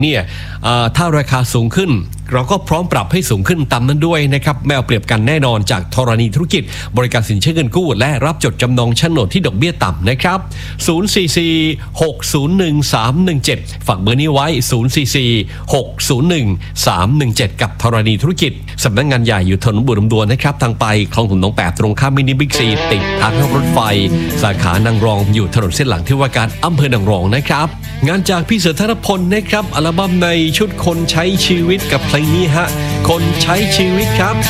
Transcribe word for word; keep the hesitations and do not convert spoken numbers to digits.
เนี่ยถ้าราคาสูงขึ้นเราก็พร้อมปรับให้สูงขึ้นตามนั้นด้วยนะครับไม่เอาเปรียบกันแน่นอนจากธรณีธุรกิจบริการสินเชื่อเงินกู้และรับจดจำนองโฉนดที่ดอกเบี้ยต่ำนะครับศูนย์ สี่ สี่ หก ศูนย์ หนึ่ง สาม หนึ่ง เจ็ดฝากเบอร์นี้ไว้ศูนย์ สี่ สี่ หก ศูนย์ หนึ่ง สาม หนึ่ง เจ็ดกับธรณีธุรกิจสำนักงานใหญ่อยู่ถนนบุรีรัมย์นะครับทางไปคลองถนนหนองแปดตรงข้ามมินิบิ๊กซีติดทางรถไฟสาขานางรองอยู่ถนนเส้นหลังที่ว่าการอำเภอนางรองนะครับงานจากพี่เสือธนพลนะครับอัลบั้มในชุดคนใช้ชีวิตกับเพลงนี้ฮะคนใช้ชีวิตครับ